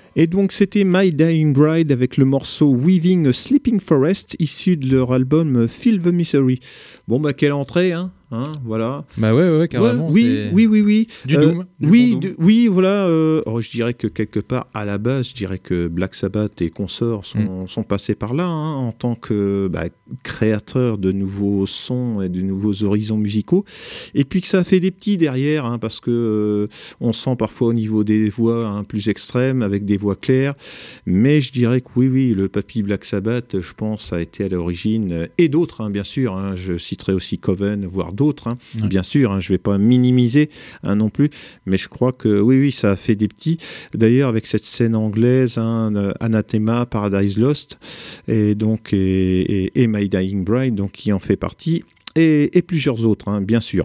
Et donc c'était My Dying Bride avec le morceau Weaving a Sleeping Forest, issu de leur album Feel the Misery. Bon bah quelle entrée, hein, voilà. Bah ouais, carrément. Ouais, oui. Du Doom. Oui, voilà. Je dirais que quelque part, à la base, je dirais que Black Sabbath et consorts sont passés par là, en tant que créateurs de nouveaux sons et de nouveaux horizons musicaux. Et puis que ça a fait des petits derrière, parce que on sent parfois au niveau des voix plus extrêmes, avec des voix claires. Mais je dirais que oui, le papy Black Sabbath, je pense, a été à l'origine, et d'autres, bien sûr. Je citerai aussi Coven, voire d'autres, bien sûr. Je ne vais pas minimiser non plus, mais je crois que oui, ça a fait des petits. D'ailleurs, avec cette scène anglaise, Anathema, Paradise Lost, et donc et My Dying Bride, donc qui en fait partie, et plusieurs autres, bien sûr.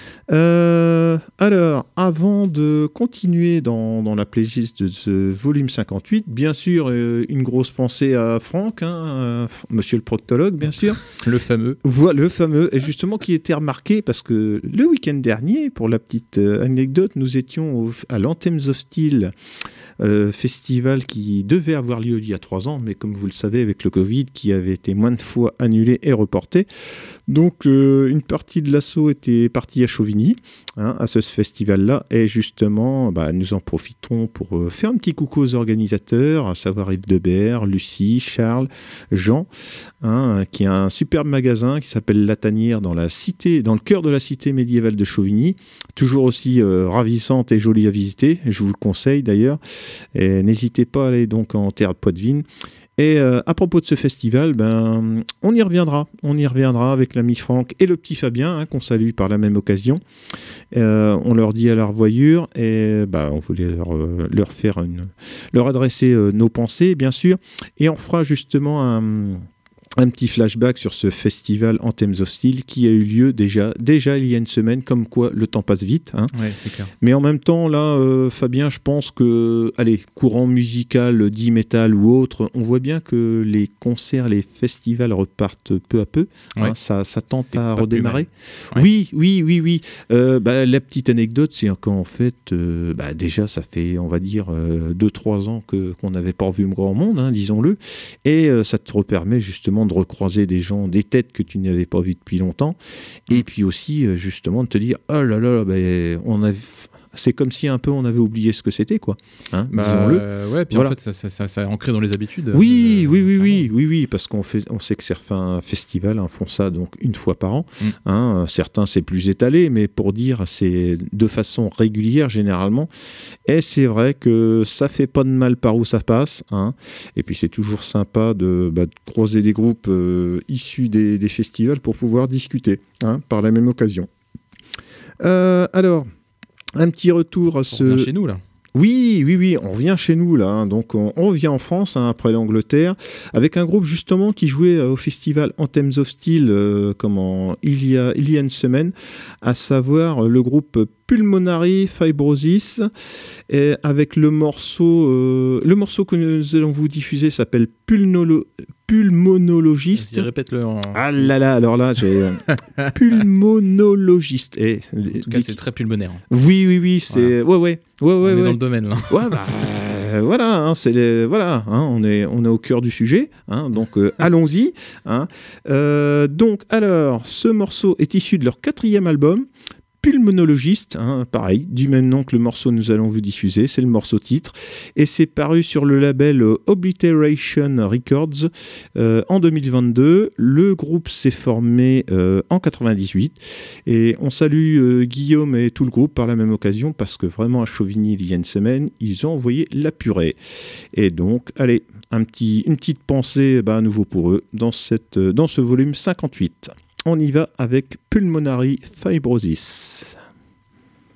Alors, avant de continuer dans la playlist de ce volume 58, bien sûr, une grosse pensée à Franck, monsieur le proctologue, bien sûr. Le fameux. Voilà, le fameux, et justement qui était remarqué parce que le week-end dernier, pour la petite anecdote, nous étions à l'Anthems of Steel, festival qui devait avoir lieu il y a 3 ans, mais comme vous le savez, avec le Covid, qui avait été maintes fois annulé et reporté. Donc, une partie de l'assaut était partie à Chauvigny, à ce festival-là, et justement, nous en profitons pour faire un petit coucou aux organisateurs, à savoir Hildebert, Lucie, Charles, Jean, qui a un superbe magasin qui s'appelle La Tanière dans le cœur de la cité médiévale de Chauvigny, toujours aussi ravissante et jolie à visiter, je vous le conseille d'ailleurs, et n'hésitez pas à aller donc en terre de Poitevine. Et à propos de ce festival, on y reviendra avec l'ami Franck et le petit Fabien, qu'on salue par la même occasion. On leur dit à la revoyure, et on voulait leur adresser nos pensées, bien sûr, et on fera justement un petit flashback sur ce festival Anthems of Steel qui a eu lieu déjà il y a une semaine, comme quoi le temps passe vite. Ouais, c'est clair. Mais en même temps, là, Fabien, je pense que, courant musical, dit métal ou autre, on voit bien que les concerts, les festivals repartent peu à peu. Ouais. Ça tente à redémarrer. Ouais. Oui. La petite anecdote, c'est qu'en fait, déjà, ça fait, on va dire, 2-3 ans qu'on n'avait pas revu grand monde, disons-le. Et ça te permet justement de recroiser des gens, des têtes que tu n'avais pas vues depuis longtemps, et puis aussi justement de te dire oh là là, c'est comme si un peu on avait oublié ce que c'était, quoi. Disons-le. Ouais, puis voilà. En fait, ça est ancré dans les habitudes. Oui, parce on sait que certains festivals font ça donc une fois par an. Certains, c'est plus étalé, mais pour dire, c'est de façon régulière généralement. Et c'est vrai que ça fait pas de mal par où ça passe. Et puis c'est toujours sympa de croiser des groupes issus des festivals pour pouvoir discuter par la même occasion. Alors, un petit retour à ce... On revient chez nous, là. Oui, on revient chez nous, là. Donc, on revient en France, après l'Angleterre, avec un groupe, justement, qui jouait au festival Anthems of Steel, il y a une semaine, à savoir le groupe Pulmonary Fibrosis, et avec le morceau que nous allons vous diffuser s'appelle Pulmonologiste. Vas-y, répète-le en... Ah là là, alors là, j'ai Pulmonologiste. Et, en tout cas, c'est très pulmonaire. Oui, c'est... Voilà. Ouais. On est dans le domaine, là. Ouais, voilà, on est au cœur du sujet, donc allons-y. Donc, alors, ce morceau est issu de leur 4e album, Pulmonologiste, pareil, du même nom que le morceau que nous allons vous diffuser, c'est le morceau titre, et c'est paru sur le label Obliteration Records en 2022. Le groupe s'est formé en 98, et on salue Guillaume et tout le groupe par la même occasion, parce que vraiment à Chauvigny, il y a une semaine, ils ont envoyé la purée. Et donc, allez, une petite pensée à nouveau pour eux dans ce volume 58. On y va avec Pulmonary Fibrosis.